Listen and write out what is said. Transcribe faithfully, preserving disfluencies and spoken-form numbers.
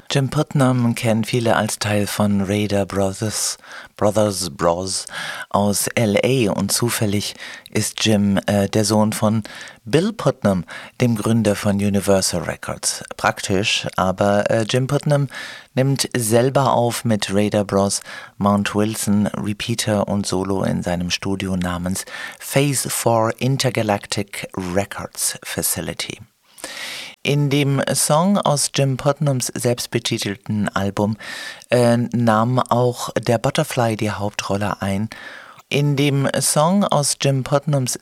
Jim Putnam kennen viele als Teil von Raider Brothers, Brothers Bros aus L A und zufällig ist Jim äh, der Sohn von Bill Putnam, dem Gründer von Universal Records. Praktisch, aber äh, Jim Putnam nimmt selber auf mit Raider Bros, Mount Wilson, Repeater und Solo in seinem Studio namens Phase vier Intergalactic Records Facility. In dem Song aus Jim Putnams selbstbetitelten Album äh, nahm auch der Butterfly die Hauptrolle ein. In dem Song aus Jim Putnams